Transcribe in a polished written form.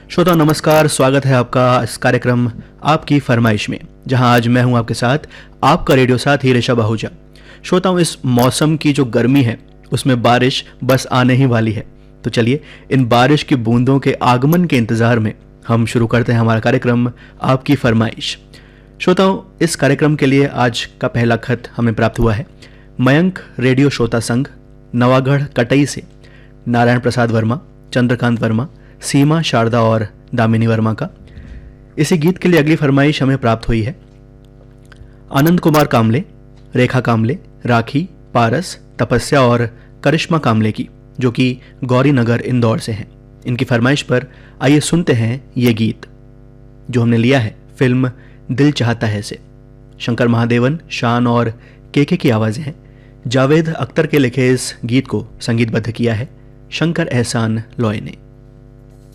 श्रोता नमस्कार, स्वागत है आपका इस कार्यक्रम आपकी फरमाइश में, जहां आज मैं हूं आपके साथ आपका रेडियो साथी ऋषभ आहूजा। श्रोताओं, इस मौसम की जो गर्मी है उसमें बारिश बस आने ही वाली है, तो चलिए इन बारिश की बूंदों के आगमन के इंतजार में हम शुरू करते हैं हमारा कार्यक्रम आपकी फरमाइश। श्रोताओं, इस कार्यक्रम के लिए आज का पहला खत हमें प्राप्त हुआ है मयंक रेडियो श्रोता संघ नवागढ़ कटई से नारायण प्रसाद वर्मा, चंद्रकांत वर्मा, सीमा, शारदा और दामिनी वर्मा का। इसी गीत के लिए अगली फरमाइश हमें प्राप्त हुई है आनंद कुमार कामले, रेखा कामले, राखी, पारस, तपस्या और करिश्मा कामले की, जो कि गौरी नगर इंदौर से हैं। इनकी फरमाइश पर आइए सुनते हैं ये गीत जो हमने लिया है फिल्म दिल चाहता है से। शंकर महादेवन, शान और केके की आवाज़ें हैं। जावेद अख्तर के लिखे इस गीत को संगीतबद्ध किया है शंकर एहसान लॉय ने।